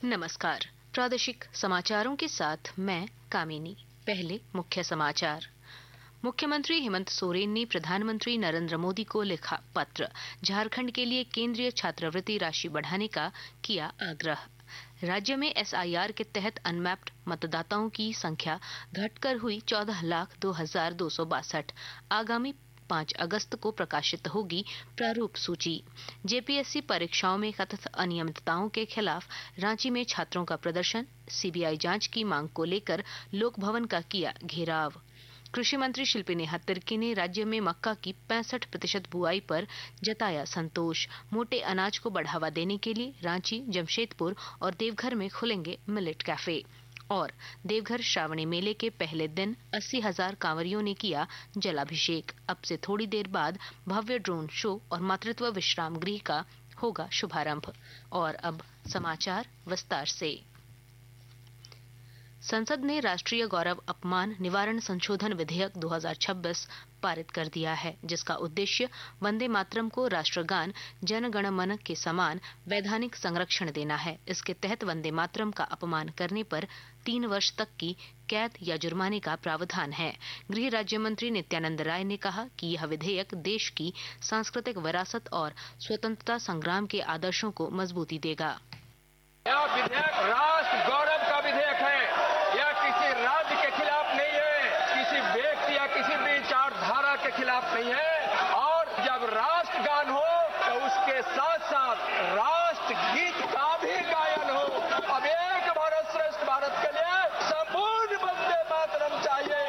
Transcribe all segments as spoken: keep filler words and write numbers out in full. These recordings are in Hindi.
नमस्कार। प्रादेशिक समाचारों के साथ मैं कामिनी। पहले मुख्य समाचार। मुख्यमंत्री हेमंत सोरेन ने प्रधानमंत्री नरेंद्र मोदी को लिखा पत्र, झारखंड के लिए केंद्रीय छात्रवृत्ति राशि बढ़ाने का किया आग्रह। राज्य में एस आई आर के तहत अनमैप्ड मतदाताओं की संख्या घटकर हुई चौदह लाख दो हजार दो सौ बासठ। आगामी पाँच अगस्त को प्रकाशित होगी प्रारूप सूची। जे पी एस सी परीक्षाओं में कथित अनियमितताओं के खिलाफ रांची में छात्रों का प्रदर्शन। सी बी आई जांच की मांग को लेकर लोक भवन का किया घेराव। कृषि मंत्री शिल्पी नेहा तिर्की ने राज्य में मक्का की पैंसठ प्रतिशत बुआई पर जताया संतोष। मोटे अनाज को बढ़ावा देने के लिए रांची, जमशेदपुर और देवघर में खुलेंगे मिलेट कैफे। और देवघर श्रावणी मेले के पहले दिन अस्सी हजार कांवरियों ने किया जलाभिषेक। अब से थोड़ी देर बाद भव्य ड्रोन शो और मातृत्व विश्राम गृह का होगा शुभारंभ। और अब समाचार विस्तार से। संसद ने राष्ट्रीय गौरव अपमान निवारण संशोधन विधेयक दो हजार छब्बीस पारित कर दिया है, जिसका उद्देश्य वंदे मातरम को राष्ट्रगान जन गण मन के समान वैधानिक संरक्षण देना है। इसके तहत वंदे मातरम का अपमान करने पर तीन वर्ष तक की कैद या जुर्माने का प्रावधान है। गृह राज्य मंत्री नित्यानंद राय ने कहा कि यह विधेयक देश की सांस्कृतिक विरासत और स्वतंत्रता संग्राम के आदर्शों को मजबूती देगा। यह विधेयक राष्ट्र गौरव का विधेयक है। यह किसी राज्य के खिलाफ नहीं है, किसी व्यक्ति या किसी विचारधारा के खिलाफ नहीं है। और जब राष्ट्रगान हो तो उसके साथ साथ राष्ट्र गीत का भी गायन हो। अब एक भारत श्रेष्ठ भारत के लिए संपूर्ण वंदे मातरम चाहिए।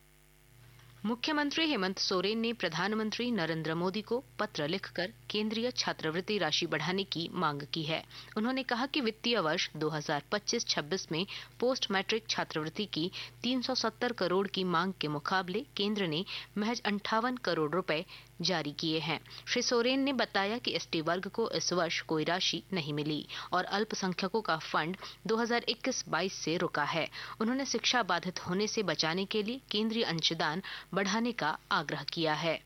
मुख्यमंत्री हेमंत सोरेन ने प्रधानमंत्री नरेंद्र मोदी को पत्र लिखकर केंद्रीय छात्रवृत्ति राशि बढ़ाने की मांग की है। उन्होंने कहा कि वित्तीय वर्ष दो हजार पच्चीस छब्बीस में पोस्ट मैट्रिक छात्रवृत्ति की तीन सौ सत्तर करोड़ की मांग के मुकाबले केंद्र ने महज अंठावन करोड़ रुपए जारी किए हैं। श्री सोरेन ने बताया कि एस टी वर्ग को इस वर्ष कोई राशि नहीं मिली और अल्पसंख्यकों का फंड दो हजार इक्कीस बाईस से रुका है। उन्होंने शिक्षा बाधित होने से बचाने के लिए केंद्रीय अंशदान बढ़ाने का आग्रह किया है।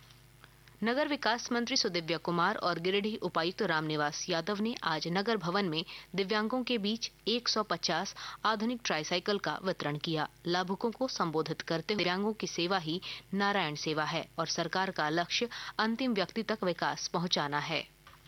नगर विकास मंत्री सुदिव्य कुमार और गिरिडीह उपायुक्त रामनिवास यादव ने आज नगर भवन में दिव्यांगों के बीच एक सौ पचास आधुनिक ट्राईसाइकिल का वितरण किया। लाभुकों को संबोधित करते हुए दिव्यांगों की सेवा ही नारायण सेवा है और सरकार का लक्ष्य अंतिम व्यक्ति तक विकास पहुंचाना है।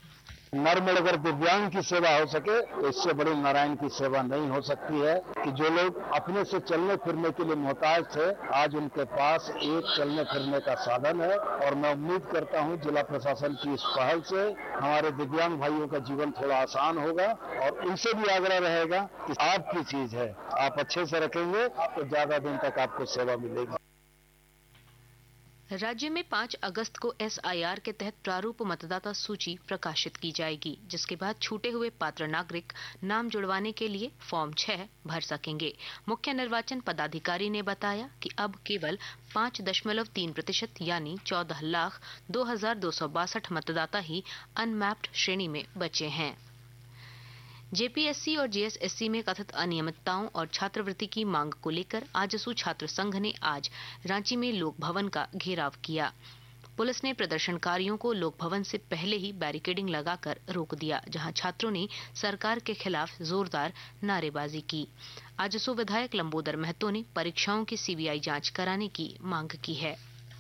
नर में अगर दिव्यांग की सेवा हो सके तो इससे बड़ी नारायण की सेवा नहीं हो सकती है कि जो लोग अपने से चलने फिरने के लिए मोहताज थे, आज उनके पास एक चलने फिरने का साधन है। और मैं उम्मीद करता हूं जिला प्रशासन की इस पहल से हमारे दिव्यांग भाइयों का जीवन थोड़ा आसान होगा। और उनसे भी आग्रह रहेगा कि आपकी चीज है, आप अच्छे से रखेंगे तो ज्यादा दिन तक आपको सेवा मिलेगी। राज्य में पाँच अगस्त को एस आई आर के तहत प्रारूप मतदाता सूची प्रकाशित की जाएगी, जिसके बाद छूटे हुए पात्र नागरिक नाम जुड़वाने के लिए फॉर्म छह भर सकेंगे। मुख्य निर्वाचन पदाधिकारी ने बताया कि अब केवल पाँच दशमलव तीन प्रतिशत यानी चौदह लाख दो हजार दो सौ बासठ मतदाता ही अनमैप्ड श्रेणी में बचे हैं। जे पी एस सी और जे एस एस सी में कथित अनियमितताओं और छात्रवृत्ति की मांग को लेकर आजसू छात्र संघ ने आज रांची में लोक भवन का घेराव किया। पुलिस ने प्रदर्शनकारियों को लोक भवन से पहले ही बैरिकेडिंग लगाकर रोक दिया, जहां छात्रों ने सरकार के खिलाफ जोरदार नारेबाजी की। आजसू विधायक लंबोदर महतो ने परीक्षाओं की सी बी आई जांच कराने की मांग की है।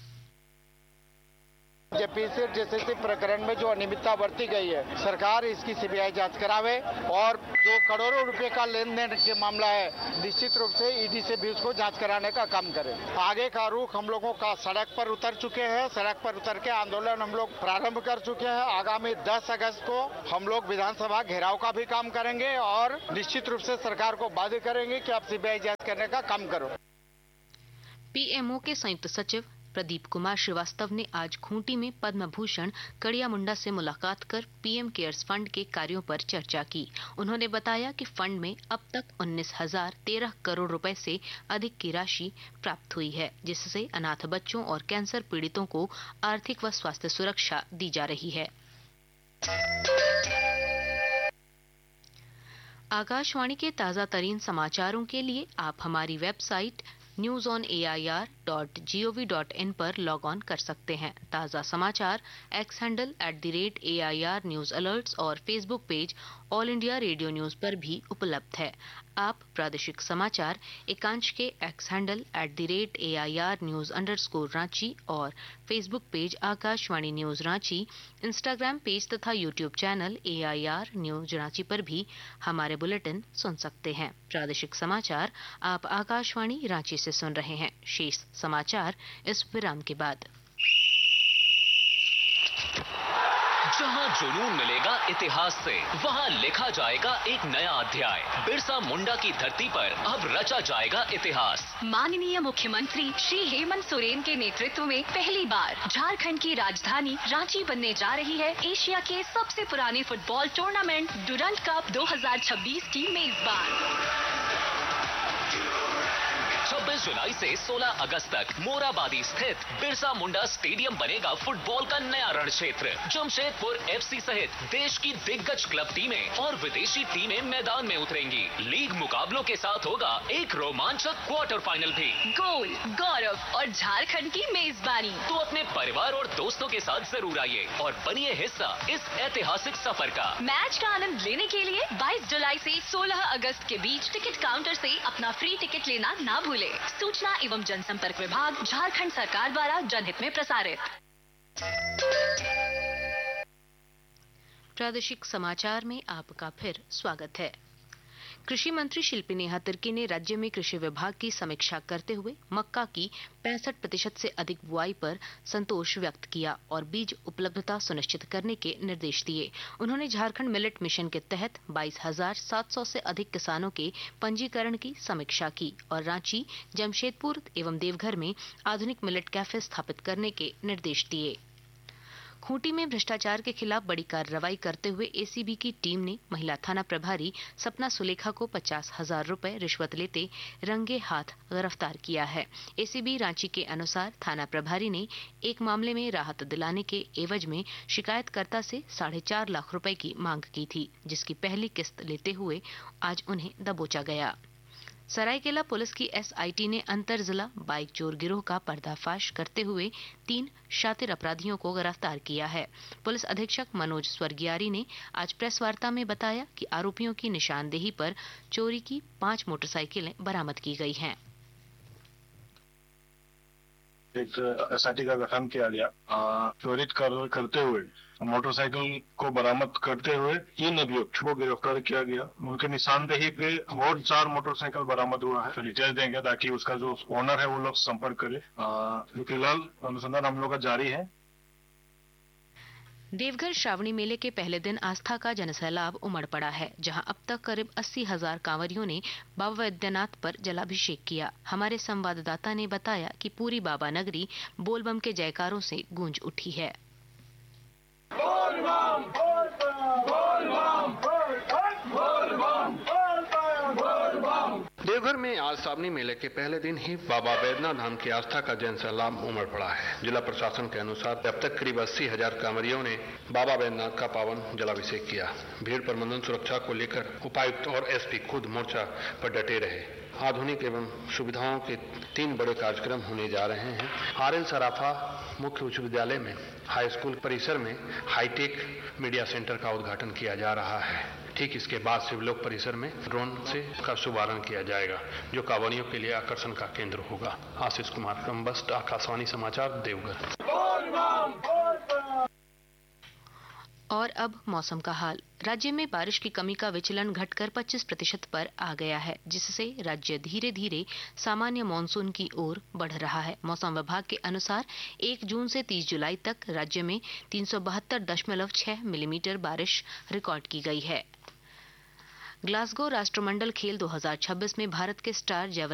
जे पी एस सी और जे एस एस सी प्रकरण में जो अनियमितता बरती गई है, सरकार इसकी सी बी आई जांच करावे और जो करोड़ों रुपए का लेन देन के मामला है, निश्चित रूप से ई डी से भी उसको जांच कराने का काम करे। आगे का रुख हम लोगों का सड़क पर उतर चुके हैं। सड़क पर उतर के आंदोलन हम लोग प्रारंभ कर चुके हैं। आगामी दस अगस्त को हम लोग विधानसभा घेराव का भी काम करेंगे और निश्चित रूप से सरकार को बाध्य करेंगे कि आप सी बी आई जांच करने का काम करो। पी एम ओ के संयुक्त सचिव प्रदीप कुमार श्रीवास्तव ने आज खूंटी में पद्म भूषण कड़िया मुंडा से मुलाकात कर पी एम केयर्स फंड के कार्यों पर चर्चा की। उन्होंने बताया कि फंड में अब तक उन्नीस हजार तेरह करोड़ रुपए से अधिक की राशि प्राप्त हुई है, जिससे अनाथ बच्चों और कैंसर पीड़ितों को आर्थिक व स्वास्थ्य सुरक्षा दी जा रही है। आकाशवाणी के ताजा तरीन समाचारों के लिए आप हमारी website news on A I R dot G O V dot in पर लॉग ऑन कर सकते हैं। ताज़ा समाचार x handle at the rate A I R news alerts और Facebook page all India radio news पर भी उपलब्ध है। आप प्रादेशिक समाचार एकांश के x handle at the rate A I R news underscore Ranchi और Facebook page Akashvani news Ranchi, Instagram page तथा YouTube channel A I R news Ranchi पर भी हमारे बुलेटिन सुन सकते हैं। प्रादेशिक समाचार आप आकाशवाणी रांची से सुन रहे हैं। शेष समाचार इस विराम के बाद। जहां जुनून मिलेगा इतिहास से, वहां लिखा जाएगा एक नया अध्याय। बिरसा मुंडा की धरती पर अब रचा जाएगा इतिहास। माननीय मुख्यमंत्री श्री हेमंत सोरेन के नेतृत्व में पहली बार झारखंड की राजधानी रांची बनने जा रही है एशिया के सबसे पुराने फुटबॉल टूर्नामेंट डुरंड कप दो हज़ार छब्बीस की मेजबान। छब्बीस जुलाई से सोलह अगस्त तक मोराबादी स्थित बिरसा मुंडा स्टेडियम बनेगा फुटबॉल का नया रण क्षेत्र। जमशेदपुर एफ सी सहित देश की दिग्गज क्लब टीमें और विदेशी टीमें मैदान में उतरेंगी। लीग मुकाबलों के साथ होगा एक रोमांचक क्वार्टर फाइनल भी। गोल, गौरव और झारखंड की मेजबानी। तो अपने परिवार और दोस्तों के साथ जरूर आइए और बनिए हिस्सा इस ऐतिहासिक सफर का। मैच का आनंद लेने के लिए बाईस जुलाई से सोलह अगस्त के बीच टिकट काउंटर से अपना फ्री टिकट लेना ना भूलें। सूचना एवं जनसंपर्क विभाग झारखंड सरकार द्वारा जनहित में प्रसारित। प्रादेशिक समाचार में आपका फिर स्वागत है। कृषि मंत्री शिल्पी नेहा तिर्की ने राज्य में कृषि विभाग की समीक्षा करते हुए मक्का की पैंसठ प्रतिशत से अधिक बुआई पर संतोष व्यक्त किया और बीज उपलब्धता सुनिश्चित करने के निर्देश दिए। उन्होंने झारखंड मिलेट मिशन के तहत बाईस हजार सात सौ से अधिक किसानों के पंजीकरण की समीक्षा की और रांची, जमशेदपुर एवं देवघर में आधुनिक मिलेट कैफे स्थापित करने के निर्देश दिए। खूंटी में भ्रष्टाचार के खिलाफ बड़ी कार्रवाई करते हुए ए सी बी की टीम ने महिला थाना प्रभारी सपना सुलेखा को पचास हजार रुपए रिश्वत लेते रंगे हाथ गिरफ्तार किया है। ए सी बी रांची के अनुसार थाना प्रभारी ने एक मामले में राहत दिलाने के एवज में शिकायतकर्ता से साढ़े चार लाख रुपए की मांग की थी, जिसकी पहली किस्त लेते हुए आज उन्हें दबोचा गया। सरायकेला पुलिस की एस आई टी ने अंतर जिला बाइक चोर गिरोह का पर्दाफाश करते हुए तीन शातिर अपराधियों को गिरफ्तार किया है। पुलिस अधीक्षक मनोज स्वर्गियारी ने आज प्रेस वार्ता में बताया कि आरोपियों की निशानदेही पर चोरी की पांच मोटरसाइकिलें बरामद की गई हैं। एक एस आई टी का गठन किया गया। चोरी कर, करते हुए मोटरसाइकिल को बरामद करते हुए तीन अभियुक्त को गिरफ्तार किया गया। उनके निशानदेही पे और चार मोटरसाइकिल बरामद हुआ है। तो डिटेल देंगे ताकि उसका जो ओनर है वो लोग संपर्क करे। फिलहाल अनुसंधान हम लोग का जारी है। देवघर श्रावणी मेले के पहले दिन आस्था का जनसैलाब उमड़ पड़ा है, जहां अब तक करीब अस्सी हजार कांवरियों ने बाबा वैद्यनाथ पर जलाभिषेक किया। हमारे संवाददाता ने बताया कि पूरी बाबा नगरी बोलबम के जयकारों से गूंज उठी है। देवघर में आज श्रावणी मेले के पहले दिन ही बाबा वैद्यनाथ धाम की आस्था का जन सैलाब उमड़ पड़ा है। जिला प्रशासन के अनुसार अब तक करीब अस्सी हजार कांवरियों ने बाबा वैद्यनाथ का पावन जलाभिषेक किया। भीड़ प्रबंधन सुरक्षा को लेकर उपायुक्त और एस पी खुद मोर्चा पर डटे रहे। आधुनिक एवं सुविधाओं के तीन बड़े कार्यक्रम होने जा रहे हैं। आर एल सराफा मुख्य उच्च विद्यालय में हाई स्कूल परिसर में हाईटेक मीडिया सेंटर का उद्घाटन किया जा रहा है। ठीक इसके बाद शिवलोक परिसर में ड्रोन से का शुभारंभ किया जाएगा, जो कांवरियों के लिए आकर्षण का केंद्र होगा। आशीष कुमार कम्बस्ट, आकाशवाणी समाचार, देवघर। और अब मौसम का हाल। राज्य में बारिश की कमी का विचलन घटकर पच्चीस प्रतिशत पर आ गया है, जिससे राज्य धीरे धीरे सामान्य मानसून की ओर बढ़ रहा है। मौसम विभाग के अनुसार एक जून से तीस जुलाई तक राज्य में तीन सौ बहत्तर दशमलव छह मिलीमीटर बारिश रिकॉर्ड की गई है। ग्लासगो राष्ट्रमंडल खेल दो हज़ार छब्बीस में भारत के स्टार